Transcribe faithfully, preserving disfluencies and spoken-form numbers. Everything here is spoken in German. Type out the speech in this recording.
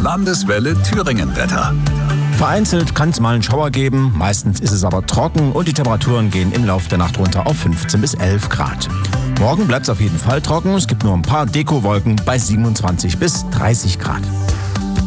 Landeswelle Thüringen-Wetter. Vereinzelt kann es mal einen Schauer geben, meistens ist es aber trocken und die Temperaturen gehen im Laufe der Nacht runter auf fünfzehn bis elf Grad. Morgen bleibt es auf jeden Fall trocken, es gibt nur ein paar Dekowolken bei siebenundzwanzig bis dreißig Grad.